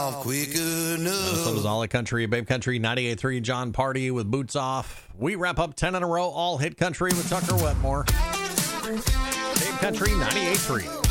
off quick enough. So does All Hit Country, Babe Country, 98.3, John Party with Boots Off. We wrap up 10 in a row, All Hit Country with Tucker Wetmore. Babe Country, 98.3.